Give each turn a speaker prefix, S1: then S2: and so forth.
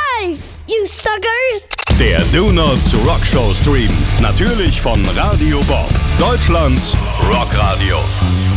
S1: live, you suckers!
S2: Der Donuts Rock Show Stream. Natürlich von Radio Bob. Deutschlands Rockradio.